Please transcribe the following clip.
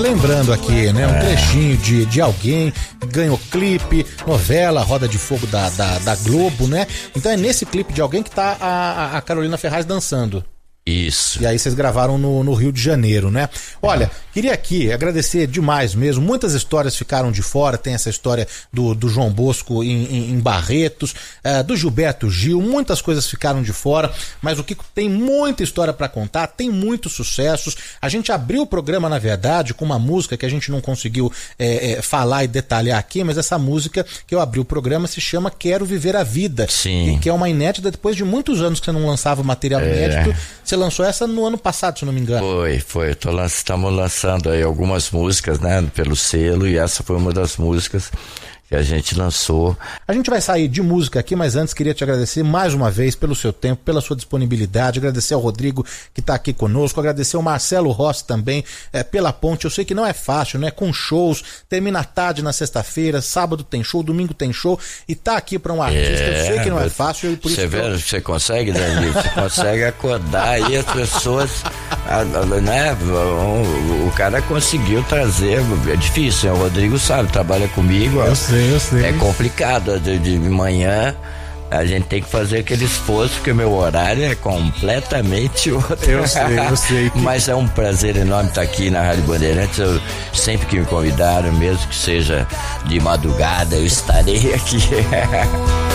relembrando aqui, né? Um trechinho de alguém que ganhou clipe, novela, Roda de Fogo da Globo, né? Então é nesse clipe de alguém que tá a Carolina Ferraz dançando. Isso. E aí vocês gravaram no Rio de Janeiro, né? Olha, queria aqui agradecer demais mesmo. Muitas histórias ficaram de fora. Tem essa história do João Bosco em Barretos, do Gilberto Gil. Muitas coisas ficaram de fora. Mas o Kiko tem muita história pra contar, tem muitos sucessos. A gente abriu o programa, na verdade, com uma música que a gente não conseguiu falar e detalhar aqui, mas essa música que eu abri o programa se chama Quero Viver a Vida. Sim. Que é uma inédita depois de muitos anos que você não lançava material inédito. Você lançou essa no ano passado, se não me engano. Foi. Estamos lançando aí algumas músicas, né, pelo selo, e essa foi uma das músicas que a gente lançou. A gente vai sair de música aqui, mas antes queria te agradecer mais uma vez pelo seu tempo, pela sua disponibilidade, agradecer ao Rodrigo que está aqui conosco, agradecer ao Marcelo Rossi também pela ponte. Eu sei que não é fácil, né? Com shows, termina a tarde na sexta-feira, sábado tem show, domingo tem show, e tá aqui para um artista. Eu sei que não é fácil, e por isso você consegue, Danilo? Você consegue acordar aí as pessoas, né? O cara conseguiu trazer, é difícil, né? O Rodrigo sabe, trabalha comigo. Eu sei. É complicado, de manhã a gente tem que fazer aquele esforço, porque o meu horário é completamente outro. Eu sei. Mas é um prazer enorme estar aqui na Rádio Bandeirantes. Sempre que me convidaram, mesmo que seja de madrugada, eu estarei aqui.